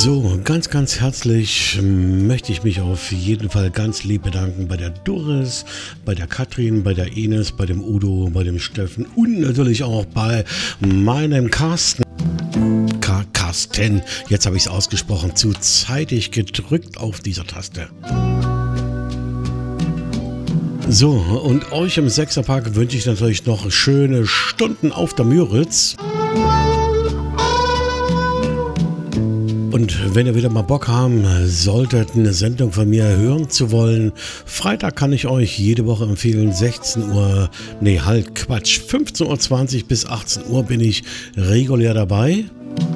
So, ganz herzlich möchte ich mich auf jeden Fall ganz lieb bedanken bei der Doris, bei der Katrin, bei der Ines, bei dem Udo, bei dem Steffen und natürlich auch bei meinem Carsten. Carsten, jetzt habe ich es ausgesprochen, zu zeitig gedrückt auf dieser Taste. So, und euch im Sechserpark wünsche ich natürlich noch schöne Stunden auf der Müritz. Und wenn ihr wieder mal Bock haben solltet, eine Sendung von mir hören zu wollen, Freitag kann ich euch jede Woche empfehlen, 15:20 Uhr bis 18 Uhr bin ich regulär dabei.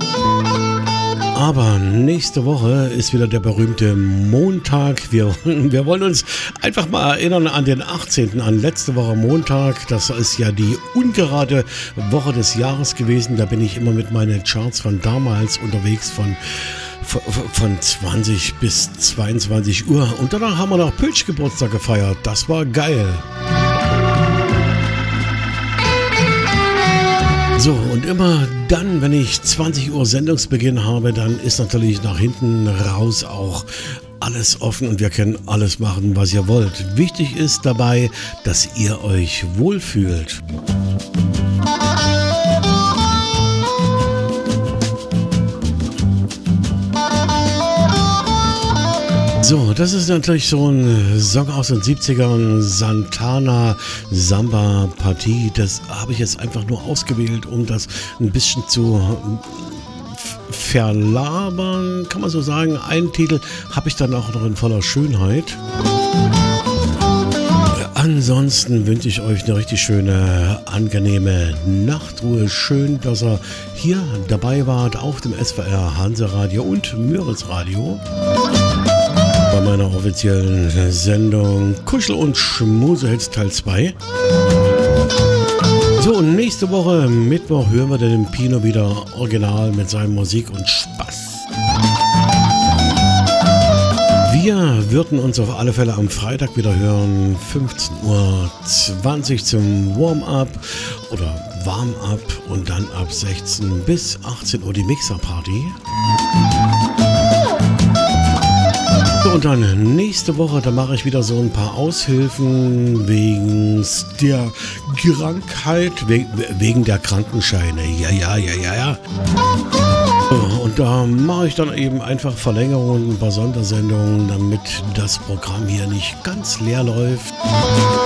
Aber nächste Woche ist wieder der berühmte Montag. Wir wollen uns einfach mal erinnern an den 18., an letzte Woche Montag. Das ist ja die ungerade Woche des Jahres gewesen. Da bin ich immer mit meinen Charts von damals unterwegs von 20 bis 22 Uhr. Und danach haben wir noch Pötsch Geburtstag gefeiert. Das war geil. So, und immer dann, wenn ich 20 Uhr Sendungsbeginn habe, dann ist natürlich nach hinten raus auch alles offen und wir können alles machen, was ihr wollt. Wichtig ist dabei, dass ihr euch wohlfühlt. So, das ist natürlich so ein Song aus den 70ern, Santana Samba Partie. Das habe ich jetzt einfach nur ausgewählt, um das ein bisschen zu verlabern, kann man so sagen. Einen Titel habe ich dann auch noch in voller Schönheit. Ansonsten wünsche ich euch eine richtig schöne, angenehme Nachtruhe. Schön, dass ihr hier dabei wart auf dem SWR Hanseradio und Müritz Radio. Bei meiner offiziellen Sendung Kuschel- und Schmusehits Teil 2. So, und nächste Woche, Mittwoch, hören wir den Pino wieder original mit seiner Musik und Spaß. Wir würden uns auf alle Fälle am Freitag wieder hören, 15:20 Uhr zum Warm-up oder Warm-up und dann ab 16 bis 18 Uhr die Mixer-Party. Und dann nächste Woche, da mache ich wieder so ein paar Aushilfen wegen der Krankheit, wegen der Krankenscheine. Ja. Und da mache ich dann eben einfach Verlängerungen, ein paar Sondersendungen, damit das Programm hier nicht ganz leer läuft.